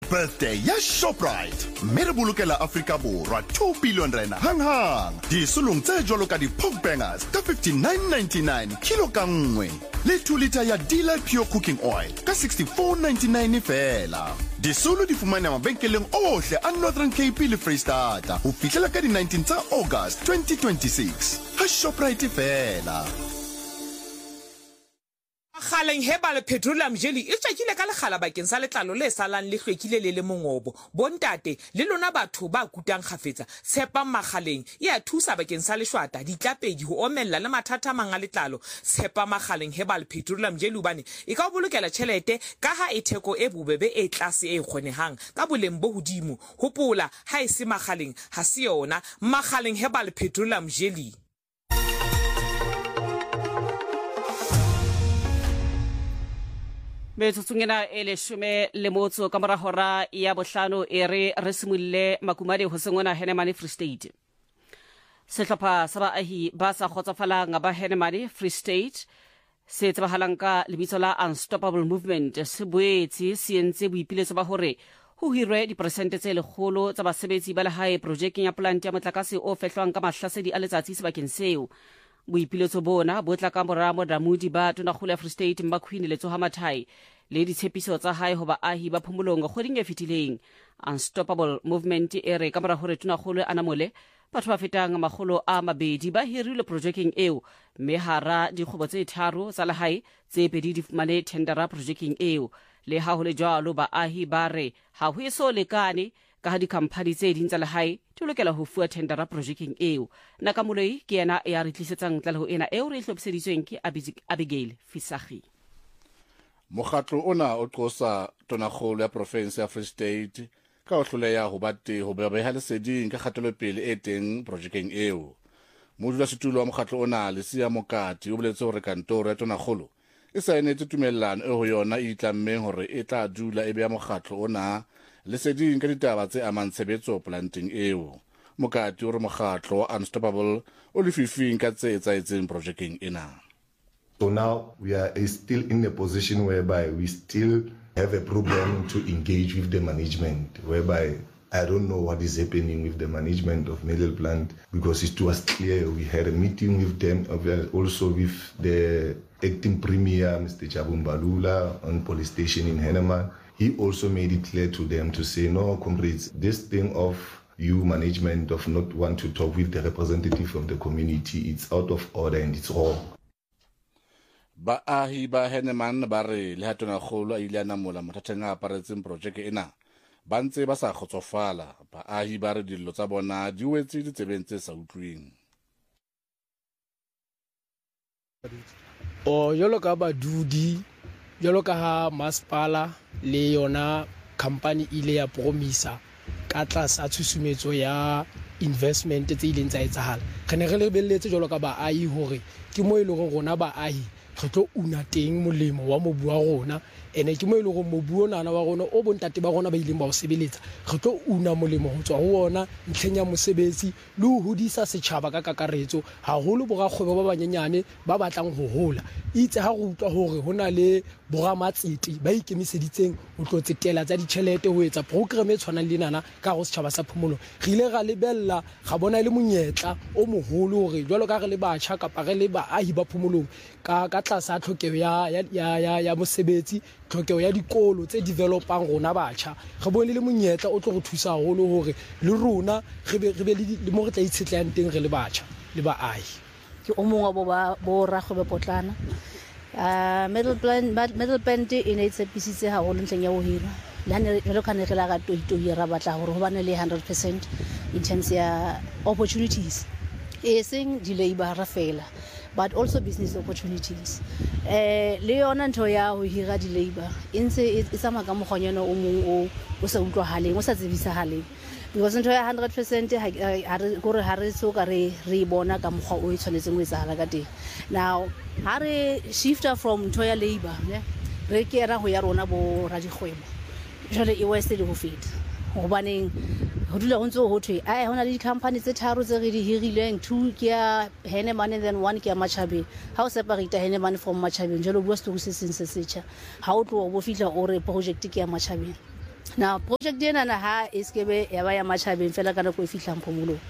birthday ya Shoprite. Mme re bolokela Afrika Borwa 2 billion rand hang. Disolong tse jwalo ka di-pork bangers ka 59.99 kilo ka nngwe. Le 2 liter ya Delight Pure Cooking Oil ka 64.99 fela. Disolo di fumana mabenkeleng ohle a Northern Cape le Freystata ho fihlela ka di 19 tsa August 2026. Ha Shoprite fela. Kgaleng Herbal Petroleum Jelly e tswekile ka lekgala bakeng sa letlalo le salang le hlwekile le mongobo. Bontate le lona batho ba kutang khafetsa tshepa makgaleng e a thusa bakeng sa leshwata ditlapedi ho omella le mathata manga letlalo. Tshepa makgaleng Herbal Petroleum Jelly bane e ka bolokela tjhelete ka ha e theko e bobebe e tlase e kgonehang ka boleng bo hodimo. Hopola ha e se makgaleng ha se yona. Makgaleng Herbal Petroleum Jelly. Betsutsungena ele shume le motso ka morahora ya bohlano ere re simulle makumane ho sengona Henemane Free State. Sehlopha sa baahi ba sa khotsafalang ba Henemane Free State se tsebahalang ka lebitso la Unstoppable Movement se boetse se entse boipiletso ba hore ho hirwe diperesente tse 100 tsa basebetsi ba lehae projekeng ya plant ya motlakase o fehlwang ka mahlasedi a letsatsi sebakeng seo. Boipiletso bona bo tla ka mora modamudi ba Tonakgolo ya Free State Mbakhwini Letsoha Mathai le ditshepiso tsa hae ho baahi ba phomolong kgweding e fetileng. Unstoppable Movement e re ka mora hore Tonakgolo anamole batho ba fetang 200 ba hirilwe projekeng eo mme hara dikgobo tse 3 tsa lehae tse 2 di fumane tendera projekeng eo. Le ha ho le jwalo baahi ba re ha ho eso lekane ka ha dikhamphani tse ding tsa lehae di lokela ho fuwa tendera projekeng eo. Nakamoloi ke yena e a re tlisetsang tlaleho ena eo re hlophiseditsweng ke Abigail Fisagi. Mokgatlo ona o qosa Tonakgolo ya province ya Free State ka ho hloleha ho beha leseding ka kgatelopele e teng projekeng eo. Modulasetulo wa mokgatlo ona Lesia Mokati o boletse hore kantoro ya Tonakgolo e saenetse tumellano e ho yona e itlammeng hore e tla dula e beha mokgatlo ona leseding ka ditaba tse amang tshebetso planting eo. Mokati o re mokgatlo wa Unstoppable o lefifing ka tse etsaetseng projekeng ena. So now we are still in a position whereby we still have a problem to engage with the management, whereby I don't know what is happening with the management of Middle Plant, because it was clear we had a meeting with them, also with the acting premier, Mr. Jabu Mbalula, on police station in Heneman. He also made it clear to them to say, no, comrades, this thing of you management of not want to talk with the representative of the community, it's out of order and it's wrong. Baahi ba Heneman ba re le ha Tonakgolo a ile a namola mathateng a aparetseng projeke ena ba ntse ba sa kgotsofala. Baahi ba re dillo tsa bona di wetse ditsebeng tse sa utlwing. Jwalo ka badudi, jwalo ka ha masepala le yona company ile ya promisa ka tlasa tshusumetso ya investment tse ileng tsa etsahala. Re ne re lebelletse jwalo ka baahi hore ke mo ile go rona baahi re tlo una teng molemo wa mobu wa rona ene ke mo ile go mobu ona wa rona o bontate ba rona ba ileng ba o sebeletsa re tlo una molemo ho tswa ho ona ntlheng ya mosebetsi le ho hodisa setjhaba ka kakaretso haholo borakgwebo ba banyenyane ba batlang ho hola. Itse ha re utlwa hore hona le boramatsete ba ikemiseditseng ho tlo tsetela tsa ditjhelete ho etsa program e tshwanang le nana ka ho setjhaba sa phomolo, re ile ra lebella ga bona le monyetla o moholo hore jwalo ka re le batjha kapa re le baahi ba phomolong ka tlasa tlhokeho ya mosebetsi, tlhokeho ya dikolo tse developang rona batjha, re bone le monyetla o tlo go thusa haholo hore le rona re be le mo re tla itshetlang teng re le batjha le baahi. Ke o mongwe bo rakgwebo potlana Middle Plant e ne tshepisitse haholo ntleng ya ho hira le ha ne re khane re la ga tohitohi ra batla hore ho bane le 100% in terms ya opportunities e seng di labor fela but also business opportunities. Le yona ntho ya ho hira di labor intse e tsama ka mogonyana o mong o sa utlwahaleng o sa tsebisahaleng because ntho ya 100% ha re so ka re bona ka mokgwa o tshwanetseng ho etsahala ka teng. Now ha re shifter from ntho ya labor re ke ra ho ya rona bo radikgwebo jwale e west le ho feta hobaneng ho dula ho ntso ho thwe ai hona le di-company tse 3 tse re di hirileng 2 ke ya Heneman and then 1 ke ya Machabeng. Ha o separate Heneman from Machabeng jalo bua story se seng se setjha ha o tlo bo fihla o re project ke ya Machabeng now project ena na ha e skebe ya ba ya matjhabeng fela ka nako e fihlang phomolong.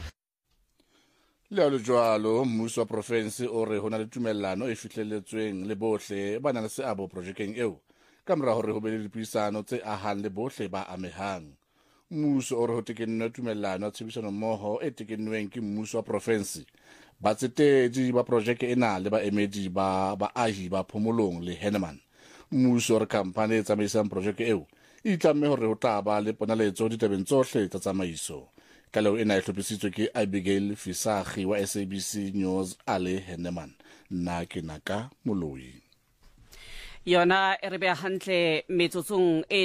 Le jwalo mmuso wa province o re hona le tumellano e fihlelletsweng le bohle ba nang le seabo projekeng eo ka mora hore ho be le dipuisano tse ahang le bohle ba amehang. Mmuso o re ho tekennwe tumellano ya tshebedisano mmoho e tekennweng ke mmuso wa province, batsetedi ba projeke ena le baemedi ba baahi ba Phomolong le Henneman. Mmuso o re khampani e tsamaisang projeke eo e itlamme hore ho tla ba le ponaletso ditabeng tsohle tsa tsamaiso. Ka leo ena e hlophisitswe ke Abigail Fisagi wa SABC News Ale Henneman. Nna ke Naka Moloi. Yona e re bea hantle metsotsong e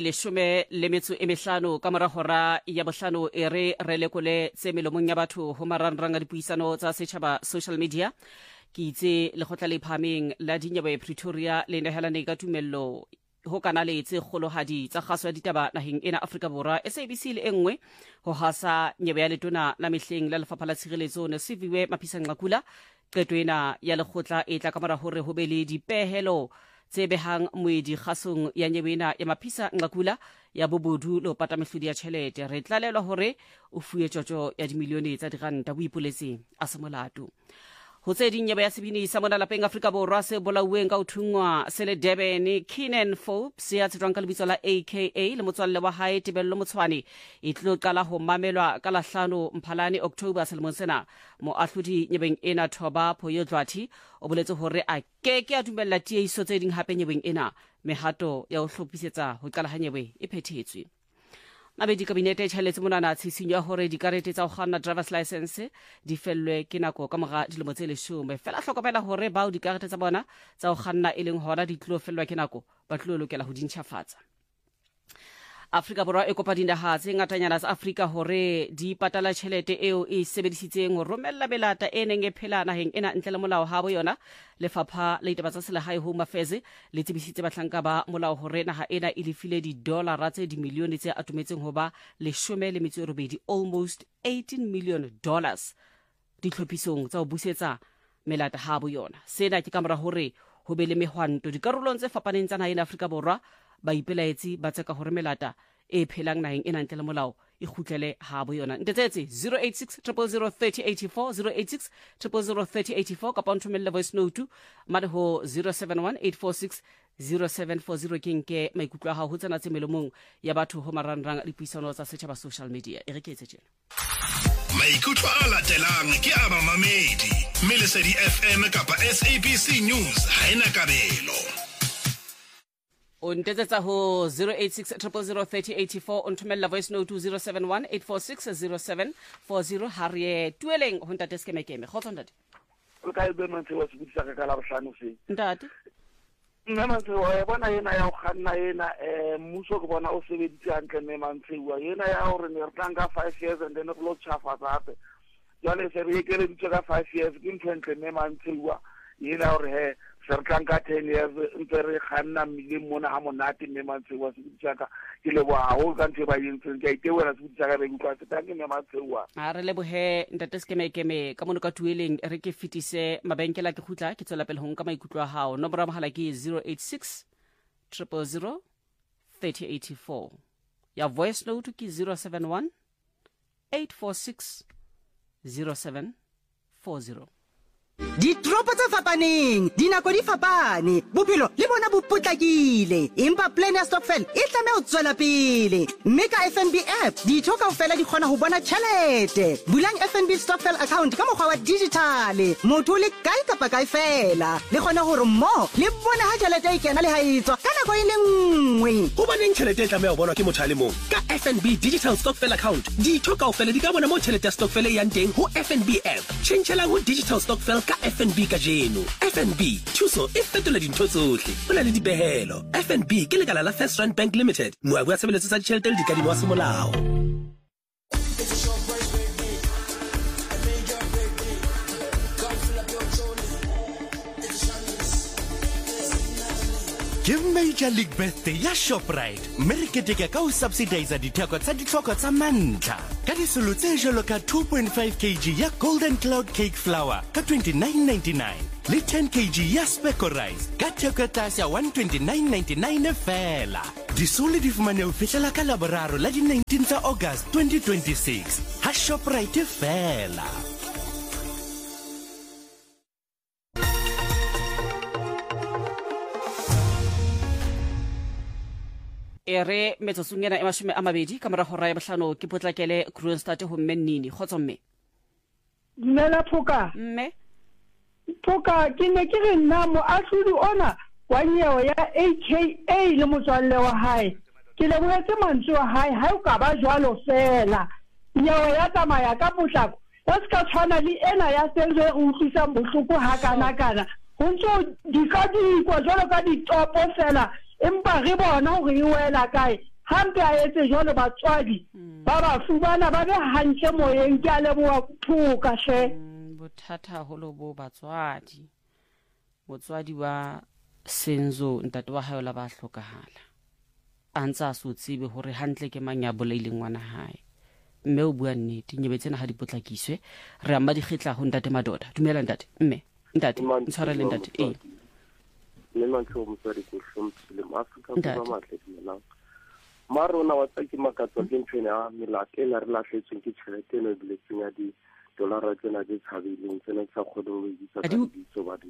15 ka mora hora ya bohlano e re lekole tse melomong ya batho ho marangrang a dipuisano tsa setjhaba social media. Ke itse lekgotla le phameng la dinyewe Pretoria le nehelane ka tumello ho kanale tse kgolohadi tsa kgaso ya ditaba naheng ena Afrika Borwa SABC le engwe ho hasa nyebe ya letona la mehleng la lefapha la tshireletso ne Siviwe Mapisa Nqakula. Qeto ena ya lekgotla e tla ka mora hore ho be le dipehelo tse behang moedi kgasong ya nyebena ya Mapisa Nqakula ya bobodu le ho pata mehlodi ya tjhelete. Re tlalelwa hore o fuwe tjotjo ya dimilione tsa diranta boipoletseng a semolato. Ho tse dinyebe ya sebini sa mona lapeng Afrika Borwa se bolauweng ka uthungwa sele Durban, Keenan Forbes ya tswang ka lebitso la AKA le motswalle wa hae Tebello Motshwane e tlo qala ho mamelwa ka la 5 Mphalane October selemong sena. Moahlodi nyebeng ena Thoba Poyodlwathi o boletse hore a keke a dumella tiehiso tse ding hape nyebeng ena. Mehato ya ho hlophisetsa ho qala ha nyebe e phethetswe. Mabedi kabinete tshalletse monana tshisinyo hore dikarete tsa go kganna driver's license di fellwe ke nako ka moga dilemo tse 10 fela hlokomela hore bao dikarete tsa bona tsa go kganna e leng hona di tlo fellwa ke nako ba tlo lokela ho dintšhafatsa. Afrika Borwa e kopa dinaha tse ngatanyana tsa Afrika hore di patala tjhelete eo e sebedisitseng ho romella belata e neng e phela naheng ena ntle le molao ha bo yona. Lefapha la ditaba tsa selehae Home Affairs le tsebisitse bahlanka ba molao hore naha ena e lefile di-dollar tse dimilione tse atumetseng ho ba 18 almost $18 million ditlhophisong tsa ho busetsa melata ha bo yona. Sena ke kamora hore ho be le mehwanto dikarolong tse fapaneng tsa naha ena Afrika Borwa ba ipelaetsi ba tseka hore melata e phelang naheng ena ntle le molao e khutlele ha bo yona. Ntetsetse 086 000 3084 086 000 3084 ka ponthomelle voice note mane ho 071 846 0740 kenke maikutlo a ha ho tsena tsemelomong ya batho ho marangrang a dipuisano tsa setjhaba social media. E re ke etse tjena. Maikutlo a latelang ke a mamamedi Melesedi FM kapa SABC News ha ena kabelo. O ntetsetsa ho 086 000 3084 on thomella voice note 071 846 0740 Harry Tueleng ho ntate skemekeme khotso ntate o ka be mantse wa sebedisa ka la bohlano se ntate nna mantse wa bona yena ya go khanna yena mmuso go bona o sebeditse hantle ne mantse wa yena ya hore ne re tanga 5 years and then go tshafa zape jale se re kere ditse ka 5 years ke ntwentle ne mantse wa yena hore he sertlanka 10 years ntse re khanna mmile mona ha monate ne mantse wa sebedisaka ke le wa ho ka ntse ba yentse ke itewela sebedisaka re utlwa se tanke ne mantse wa a re lebohe ntate skemekeme ka mono ka tueleng re ke fitise mabenkela ke khutla ke tswela pele ho nka maikutlo a hao nomoro ya mohala ke 086 000 3084 ya voice note ke 071 846 0740 Ditropo tse fapaneng dinako di fapane bophelo le bona bo potlakile empa plan ya stokvel e tlame ho tswela pele mme ka FNB app di thoka ho fela di khona ho bona tjhelete bulang FNB stokvel account ka mokgwa wa digital motho le kae kapa kae fela le khona hore mo le bona ha tjhelete e kena le ha etswa ka nako e le nngwe ho baneng tjhelete e tlame ho bona ke motho a le mong ka FNB digital stokvel account di thoka ho fela di ka bona mo tjhelete ya stokvel e yang teng ho FNB app tjhentjhela ho digital stokvel ka FNB ka jeno FNB thuso e fetola dintho tsohle ho na le dipehelo FNB ke lekala la First Rand Bank Limited moabi wa tshebeletso tsa ditjhelete le dikadimo wa semolao. Ke Major League Birthday ya Shoprite mme re keteka ka ho subsidize ditheko tsa ditlhoko tsa mantlha ka disolo tse jalo ka 2.5 kg ya Golden Cloud Cake Flour ka $29.99 le 10 kg ya Speco Rice ka theko tlase ya 129.99 fela. Disole di fumane ho fihlela ka Laboraro la di 19 tsa August 2026 ha Shoprite fela. Ere metsotsongena e mashome a mabedi ka mora hora ya bohlano ke potlakele Kroonstad ho mme Nini khotso mme. Dumela Phoka. Mme Phoka ke ne ke re nna moahlodi ona wa nyewe ya AKA le motswalle wa hae ke lebohetse mantswe wa hae ha o ka ba jwalo fela nyewe ya tsamaya ka potlako ya ska tshwana le ena ya senze o utlwisa bohloko ha kana ho ntso di ka di kwa jwalo ka ditopo fela empa re bona hore e wela kae hampe a etse jwalo batswadi ba ba fubana ba be hantle moyeng ke a leboha Phoka she bothata holo bo batswadi motswadi wa Senzo ntate wa hae la ba hlokahala a ntse a so tsebe hore hantle ke mang ya boleileng ngwana hae mme o bua nnete nyebetsena ha dipotlakiswe re amma dikgetla ho ntate Madoda dumela ntate mme ntate ntshwarele ntate le mantho motswadi go hlompile Afrika ba matle dimelang marona wa tsaki makatsa ke ntshene a melate la re lahletseng ke tšhelete no biletseng ya di dollar tsena di tshabileng tsena tsa kgodong go ditsa ka ditso ba di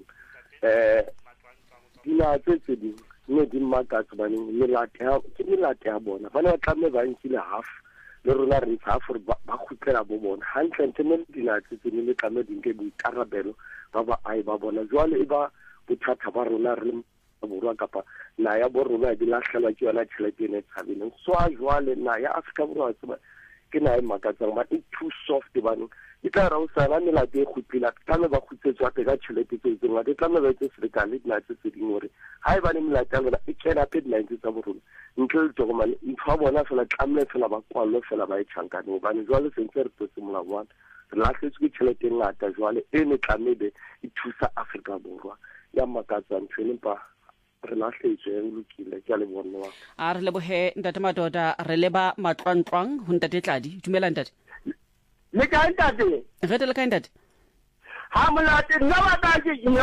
dina tse di ne di makatsa ba neng melate ya bona ba ne tlamme ba ntile half le rona re half ba khutlela bo bona hantle ntene dina tse le tlamme dinke boikarabelo ba ba ai ba bona jwale e ba bothata ba rona re borwa kapa na ya bo rona di lahlelwa ke yona tšhelete ne tshabileng so a jwale na ya Afrika borwa tseba ke na e makatsang ba e too soft baneng e tla ra o sana melate e khutlela tlamme ba khutsetswa ka tšhelete tse tseng ba tlamme ba tse selekane dina tse ding hore ha e ba ne melate ya bona e kena pe 90 tsa borona ntle le togomane ntwa bona fela tlamme fela ba kwallo fela ba e tšhankane ba ne jwale sentse re tsetse molao re lahletswe ke tšhelete ngata jwale e ne tlamebe e thusa Afrika borwa ya makatsa ntshwele mpa re lahletswe e lokile ke a le bona wa a re lebohe ntate Madoda re leba matlwantlwang ho ntate Tladi dumela ntate le ka ntate re le ka ntate ha molate nna ba ka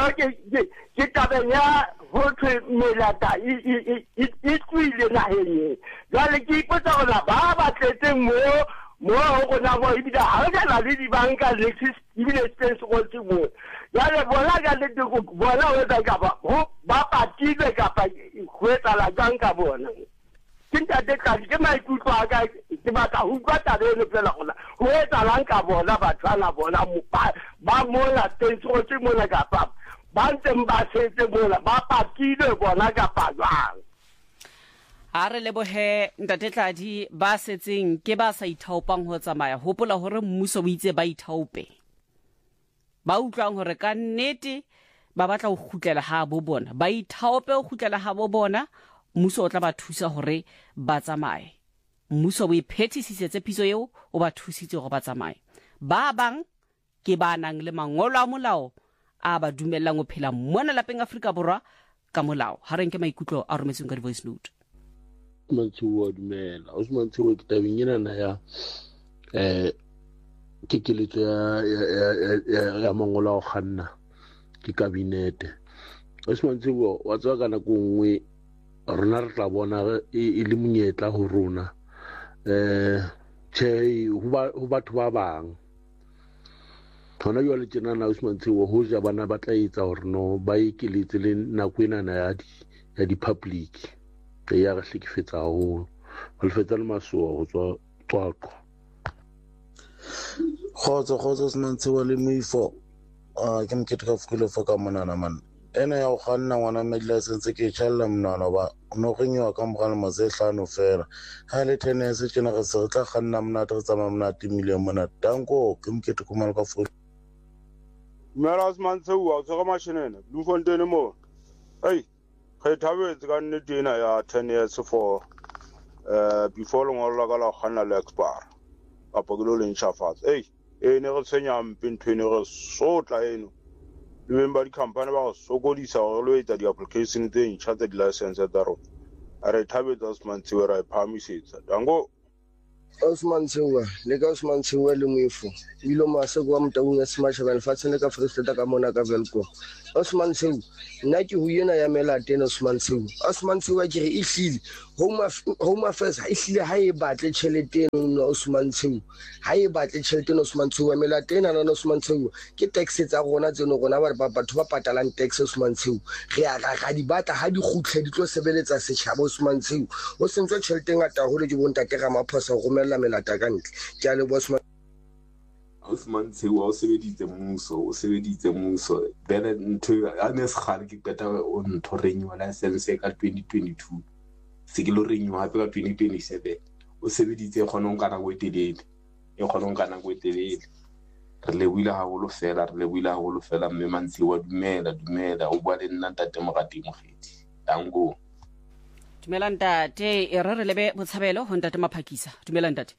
ke tabenya ho thwe melata e tswile naheng jwale ke ipotsa hore ba ba tletseng mo go na bo ibida ha ga na le dibanka le ibile space go tsimo jwale bona ka le go bona ho tsa ka ba patile ka pa go etsa la banka bona tinta de ka ke maikutlo a ka ke batla ho utlwa tabelo fela gona ho etsa la ka bona batsana bona ba mola tentso tsimo la ka pa ba ntse ba setse bona ba patile bona ka pa jwang a re lebohe ntate Tladi ba setseng ke ba sa ithaopang ho tsamaya hopola hore mmuso o itse ba ithaope ba utlwang hore ka nnete ba batla ho khutlela ha bo bona ba ithaope ho khutlela ha bo bona mmuso o tla ba thusa hore ba tsamaye mmuso o iphethisitse tsepiso eo o ba thusitse hore ba tsamaye ba bang ke ba nang le mangolo a molao a ba dumellang ho phela mona lapeng Afrika borwa ka molao ha re nke maikutlo a rometseng ka di voice note Mantshuwa dumela o Mantshuwa ke tabeng ena na ya ke keletso ya mangolo a go kganna ke kabinete o Mantshuwa wa tswa kana go nngwe rona re tla bona e le monyetla ho rona che ho batho ba bang thona yo le tsena na o Mantshuwa ho ja bana ba tla etsa hore no ba ikeletse le nako ena na ya di public ya re hlekefetsa haholo ho lefetsa le masoa ho tswa Qwaqwa khotso Mantshuwa le moifo ke mokete ka fukile fo ka monana man ena ya go ganna ngwana mme license ke tshalla monana ba no gengwa ka mogala matse 5 fela ha le tennis tsena ga se tla ganna monate re tsama monate million monate danko ke mokete ko mala ka fukile Mera Mantshuwa o tsega mashinene Bloemfontein mo hey ge thabetse ka nnete ena ya 10 years for before lengolo la ka la kganna le expire kapa ke lo le ntšhafatsa ne re tshwenya mpe nthwene re sotla eno le beng ba di-company ba go sokodisa gore lo etsa di-application tse ntšha tsa di-license tsa rona a re thabetsa Mantshuwa ra e phahamisetsa danko Osman Sewa le ka Osman Sewa le Moifo ile mase kwa mtaung ya Smashaba lefatsheng le ka Freestata ka mona ka Velkom. Osman Sewa nna ke ho yena ya Melate Osman Sewa. Osman Sewa ke re ihlile home affairs ha ihlile ha e batle tšhelete no Osman Sewa. Ha e batle tšhelete no Osman Sewa Melate na Osman Sewa ke tax tsa rona tseno rona ba batho ba patalang tax Osman Sewa. Re a ga di batla ha di khutle di tlo sebeletsa setšhaba Osman Sewa. O sentswe tšhelete ngata hole di bontate ga maphosa go romela Melata ka ntle. Ke a le Osman Sewa o sebeditse mmuso bele ntho a ne se khale ke peta o ntho renew license ka 2022 se ke lo renew hape ka 2027 o sebeditse khona nkana go etelele re le wila ha go fela mme Mantsiwa dumela o bua le nna ntate Mogati Mogedi dango dumela ntate e re lebe botshabelo ho ntate Maphakisa dumela ntate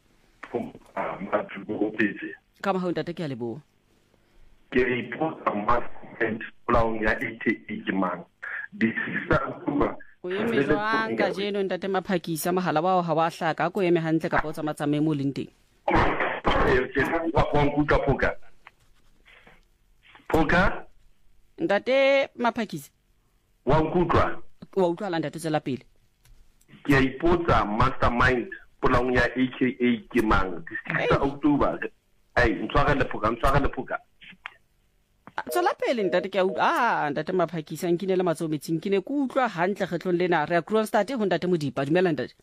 kama ho ntate ke a lebo ke ipotsa mastermind plan ya 88 mang disisa kuba o eme jwang ka jeno ntate Maphakisa mahala wa ha wa hlaka ko eme hantle ka potsa matsame mo lenteng wa nkuta poka ntate Maphakisa wa nkutwa wa utlwa la ntate tsela pele ke ipotsa mastermind plan ya AKA ke mang disisa October ntshwara le phoka tsala pele ntate ke ntate Maphakisa nkine le matso metsing ke ne ke utlwa hantle kgetlong lena re a Kroonstad ho ntate Modipa dumela ntate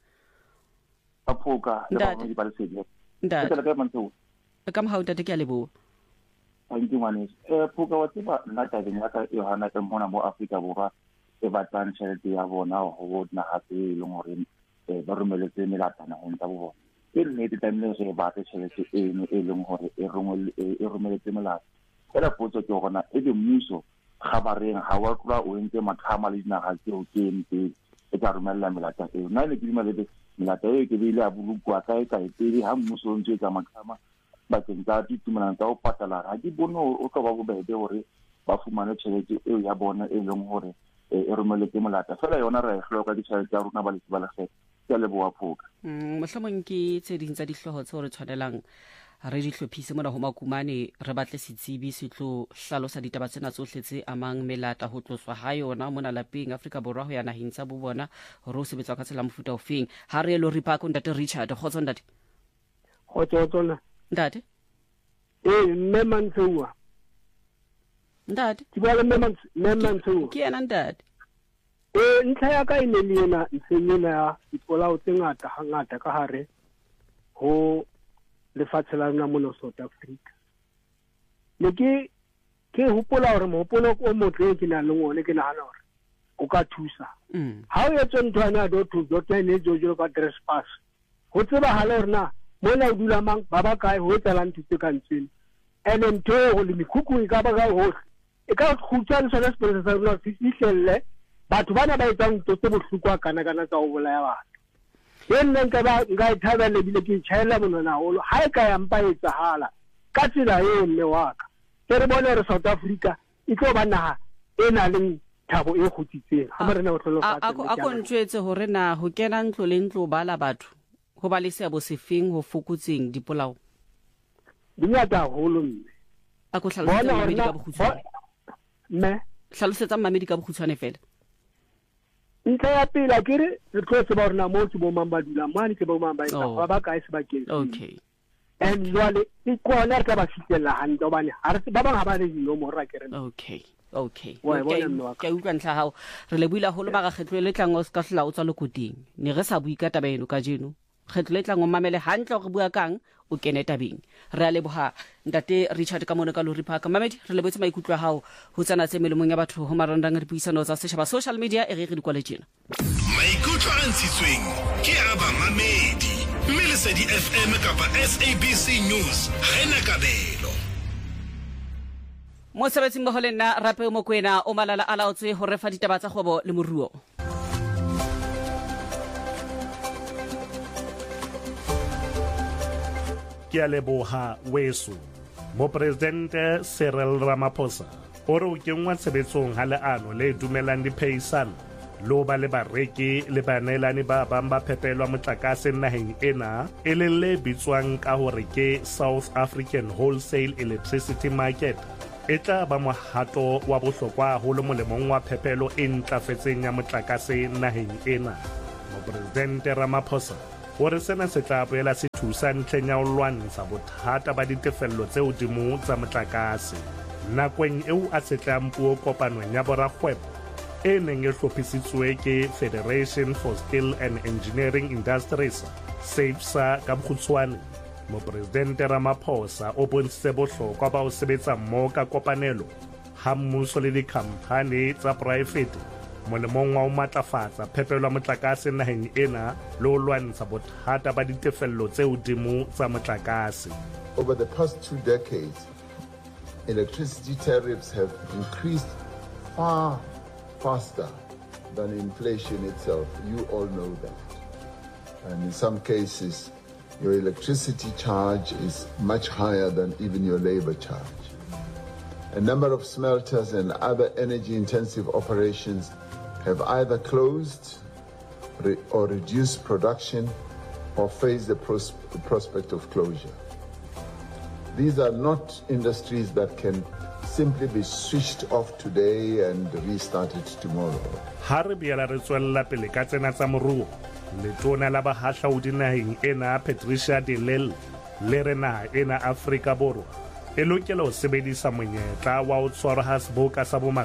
aphoka le ba di balesedi ntate ka mantso ka mha ntate ke a lebo thank you manes phoka wa tseba nna tabeng ya ka Yohana ka mona mo Afrika Borwa e batlang tšhelete ya bona go bona gape e leng gore ba romeletse melatana go ntsa bona e nnete tamile re batla tšhelete eno e leng gore e romeletse melata fela potso ke gona e le mmuso ga ba reng ga wa tloa o entse mathama le dinaga tseo ke ntse e ka romella melata eo nna ne ke dumeletse melata eo ke beile a bolokwa ka e ka epedi ha mmuso o ntse ka mathama bakeng tsa ditumelano tsa go patala ga ke bone o tlo ba bobebe gore ba fumane tšhelete eo ya bona e leng gore e romeletse molata fela yona re e hloka ditšhelete ya rona ba le lekgetho ke leboa phoka mohlomong ke tse ding tsa dihlogo tseo re tshwanelang re di hlophise mona ho Makumane re batle setsebi se tlo hlalosa ditaba tsena tsohle tse amang melata ho tloswa ha yona mona lapeng Afrika Borwa ho ya naheng tsa bo bona hore o sebetsa ka tsela mofuta ofeng ha re lo ripa ko ntate Richard khotso ntate khotso ntate mme Mantsiwa ntate ke bua le mme Mantsiwa ke ena ntate ntlha ya ka ine le yena ntsenyena ya dipolao tse ngata hangata ka hare ho lefatshe la rona mona South Africa ne ke hopola hore mohopolo o motle ke na le ngone ke nahana hore o ka thusa ha o etse nthwana do tla jojo ka dress pass ho tseba hala hore na mona o dula mang ba ba kae ho tsela ntse ka ntseng ene ntho go le mikhukhu e ka ba ga ho e ka khutsa le sona sponsor sa rona fihlelle batho bana ba etsang ntho tse bohlukwa kana tsa go bolaya batho nna nka ithabela bile ke tšhaela monwana holo ha e ka ya mpa etsahala ka tsela eo mme wa ka ke re bone re South Africa e tlo ba naha e na le thabo e kgutsitseng ha re na go tlholofatsa a kontšwetse hore na ho kena ntlo le ntlo bala batho ho ba le seabo sefeng ho fokotseng dipolao dingata holo mme a ko hlalosetsa mamedi ka bokgutshwane mme hlalosetsa mamedi ka bokgutshwane fela ntlha ya pele ke re re tlo tseba hore na mo ke bo mang ba dula mane ke bo mang ba etsa ba kae sebakeng okay and jwale e kona re tla ba fitlhela hantle hobane ba bang ha ba le dinomoro ke re okay ke utlwa ntlha hao re le buila holo ba ga kgetlo le tlang o ska hlola o tswa lekoting ne re sa bui ka taba eno ka jeno kgetlo le tlang o mamele hantle go bua kang o kene tabeng re a leboha ntate Richard ka mona ka Lori Park mamedi re lebetse maikutlo a hao ho tsana tse melomong ya batho ho marandang a dipuisano tsa setšhaba social media e re di kwale tjena maikutlo a ntshitsweng ke a ba mamedi mme Lesedi FM kapa SABC News ha ena kabelo mo sebetsing mo holena rape mo kwena o malala a laotswe ho refa ditaba tsa kgobo le moruo ke a leboha weso mopresidente Cyril Ramaphosa o re o kengwa tshebetsong ha leano le dumelang diphehisano lo ba le bareki le baneelani ba bang ba phepelwa motlakase naheng ena e le le bitswang ka hore ke South African Wholesale Electricity Market e tla ba mohato wa bohlokwa haholo molemong wa phepelo e ntlafetseng ya motlakase naheng ena. Mopresidente Ramaphosa o re sena se tla boela se thusa ntlheng ya ho lwantsha bothata ba ditefello tse hodimo tsa motlakase nakong eo a setlang puo kopanong ya borakgwebo e neng e hlophisitswe ke Federation for Steel and Engineering Industries SAFSA ka bokgutshwane. Mopresidente Ramaphosa o bontshitse bohlokwa ba ho sebetsa mmoho ka kopanelo ha mmuso le dikhamphane tsa poraefete molemong wa ho matlafatsa phepelo ya motlakase naheng ena le ho lwantsha bothata ba ditefello tse hodimo tsa motlakase. Over the past 2 decades, electricity tariffs have increased far faster than inflation itself. You all know that. And in some cases, your electricity charge is much higher than even your labor charge. A number of smelters and other energy-intensive operations have either closed or reduced production or face the prospect of closure. These are not industries that can simply be switched off today and restarted tomorrow. Ha re biala re tswella pele ka tsena tsa moruo, letona la bahahlaudi naheng ena Patricia de Lille le re naha ena Afrika Borwa e lokela ho sebedisa monyetla wa ho tshwara ha seboka sa bo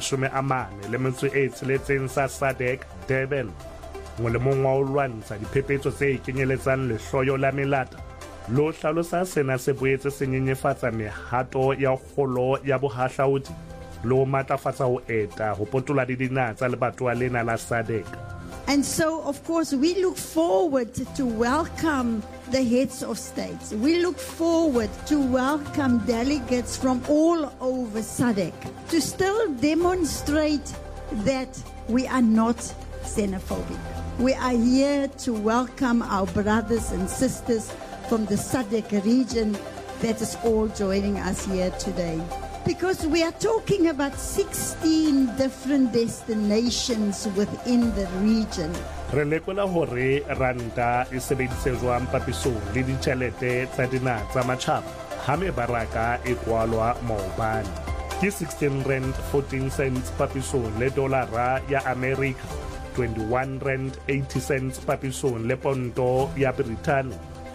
46 sa SADC Durban molemong wa ho lwantsha diphephetso tse kenyeletsang lehloyo la melata lo hlalosa sena se boetse se nyenyefatsa mehato ya kgolo ya bohahlaudi lo matlafatsa ho eta ho potola di dinaha tsa lebatowa lena la SADC. And so, of course, we look forward to welcome the heads of states. We look forward to welcome delegates from all over SADC to still demonstrate that we are not xenophobic. We are here to welcome our brothers and sisters from the SADC region that is all joining us here today. Because we are talking about 16 different destinations within the region. Re lekola hore ranta e sebedise jwang papisong le ditjhelete tsa dinaha tsa matjhaba ha mebaraka e kwalwa maobane. Ke 16.14 rand papisong le dolara ya America, 21.80 rand papisong le ponto ya Britain,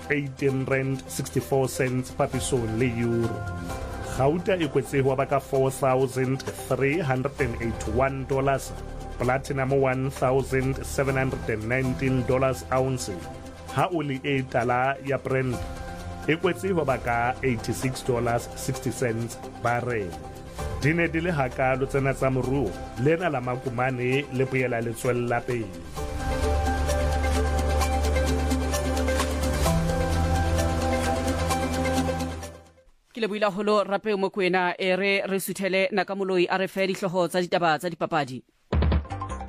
18.64 rand papisong le euro. Gauta e kwetseho ba ka $4,381, platinum $1,719 ounce. Ha oli e tala ya Brent e kwetseho ba ka $86.60 barrel. Dine di le hakalo tsena tsa moruo lena la makumane le boela le tswella pele. Ke lebohile haholo rape mo kwena e re suthele nakamoloi a re fe dihloho tsa ditaba tsa dipapadi.